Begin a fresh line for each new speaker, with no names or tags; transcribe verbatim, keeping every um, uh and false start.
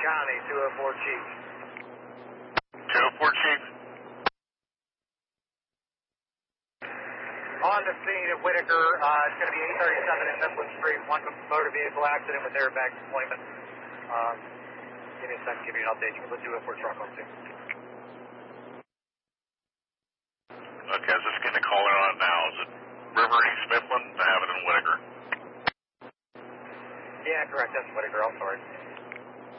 County, two oh four Chief.
two oh four Chief.
On the scene at Whitaker, uh, it's going to be eight thirty-seven in Mifflin Street, one motor vehicle accident with airbag deployment. Uh, give me a second, give you an update. You can put two oh four truck on too.
Okay, I was just getting a caller on it now. Is it River East Mifflin? I have it in Whitaker.
Yeah, correct. That's Whitaker. I'm sorry.